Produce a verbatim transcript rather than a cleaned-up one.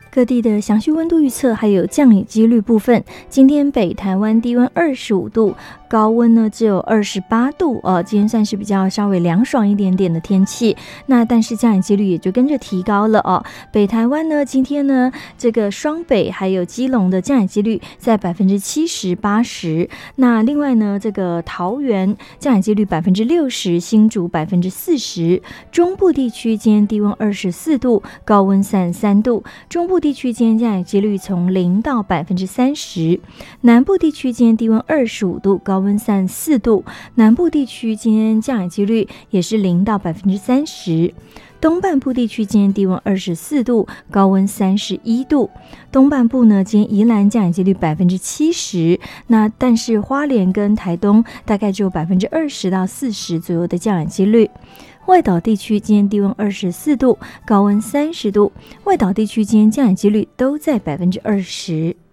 各地的详细温度预测还有降雨几率部分，今天北台湾低温二十五度，高温呢只有二十八度哦，今天算是比较稍微凉爽一点点的天气。那但是降雨几率也就跟着提高了哦。北台湾呢，今天呢这个双北还有基隆的降雨几率在百分之七十、八十。那另外呢，这个桃园降雨几率百分之六十，新竹百分之四十。中部地区今天低温二十四度，高温三十三度。中部地区今天降雨几率从零到百分之三十，南部地区今天低温二十五度，高温三十四度。南部地区今天降雨几率也是零到百分之三十。东半部地区今天低温二十四度，高温三十一度。东半部呢，今天宜兰降雨几率百分之七十，那但是花莲跟台东大概只有百分之二十到四十左右的降雨几率。外岛地区今天低温二十四度，高温三十度。外岛地区今天降雨几率都在百分之二十。